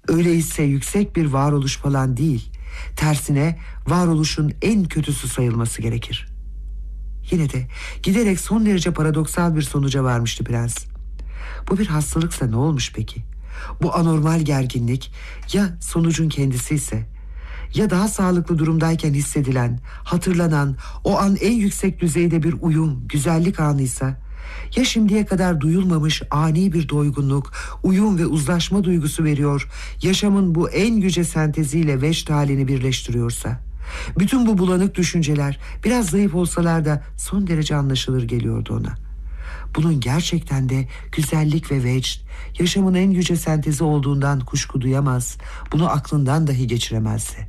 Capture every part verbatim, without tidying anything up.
Öyleyse yüksek bir varoluş falan değil, tersine varoluşun en kötüsü sayılması gerekir. Yine de giderek son derece paradoksal bir sonuca varmıştı prens. Bu bir hastalıksa ne olmuş peki? Bu anormal gerginlik ya sonucun kendisi ise, ya daha sağlıklı durumdayken hissedilen, hatırlanan, o an en yüksek düzeyde bir uyum, güzellik anıysa, ya şimdiye kadar duyulmamış ani bir doygunluk, uyum ve uzlaşma duygusu veriyor, yaşamın bu en yüce senteziyle vecd halini birleştiriyorsa, bütün bu bulanık düşünceler biraz zayıf olsalar da son derece anlaşılır geliyordu ona. Bunun gerçekten de güzellik ve vecd, yaşamın en yüce sentezi olduğundan kuşku duyamaz, bunu aklından dahi geçiremezdi.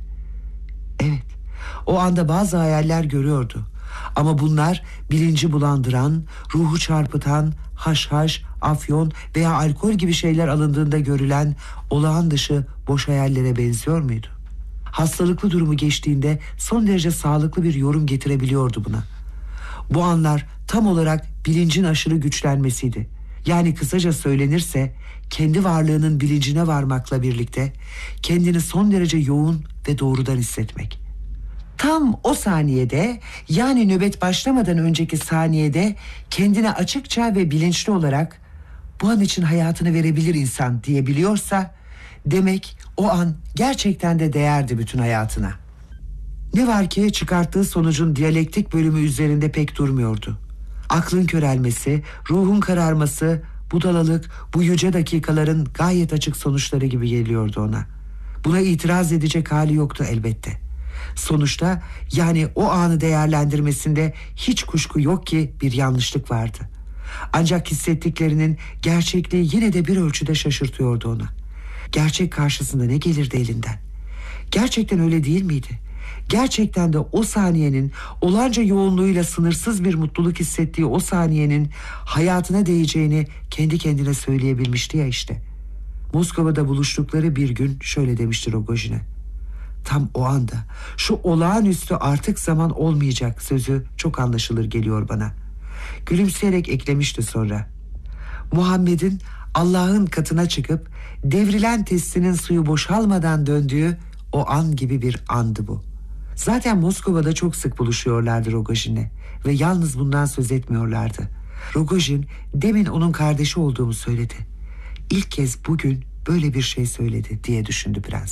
Evet, o anda bazı hayaller görüyordu. Ama bunlar bilinci bulandıran, ruhu çarpıtan, haşhaş, afyon veya alkol gibi şeyler alındığında görülen olağan dışı boş hayallere benziyor muydu? Hastalıklı durumu geçtiğinde son derece sağlıklı bir yorum getirebiliyordu buna. Bu anlar tam olarak bilincin aşırı güçlenmesiydi. Yani kısaca söylenirse kendi varlığının bilincine varmakla birlikte kendini son derece yoğun ve doğrudan hissetmek. Tam o saniyede, yani nöbet başlamadan önceki saniyede kendine açıkça ve bilinçli olarak bu an için hayatını verebilir insan diyebiliyorsa, demek o an gerçekten de değerdi bütün hayatına. Ne var ki çıkarttığı sonucun diyalektik bölümü üzerinde pek durmuyordu. Aklın körelmesi, ruhun kararması, budalalık bu yüce dakikaların gayet açık sonuçları gibi geliyordu ona. Buna itiraz edecek hali yoktu elbette. Sonuçta, yani o anı değerlendirmesinde hiç kuşku yok ki bir yanlışlık vardı. Ancak hissettiklerinin gerçekliği yine de bir ölçüde şaşırtıyordu onu. Gerçek karşısında ne gelirdi elinden? Gerçekten öyle değil miydi? Gerçekten de o saniyenin, olanca yoğunluğuyla sınırsız bir mutluluk hissettiği o saniyenin hayatına değeceğini kendi kendine söyleyebilmişti ya işte. Moskova'da buluştukları bir gün şöyle demişti Rogojin'e: tam o anda şu olağanüstü artık zaman olmayacak sözü çok anlaşılır geliyor bana. Gülümseyerek eklemişti sonra: Muhammed'in Allah'ın katına çıkıp devrilen testinin suyu boşalmadan döndüğü o an gibi bir andı bu. Zaten Moskova'da çok sık buluşuyorlardı Rogojin'le ve yalnız bundan söz etmiyorlardı. Rogojin demin onun kardeşi olduğumu söyledi. İlk kez bugün böyle bir şey söyledi diye düşündü prens.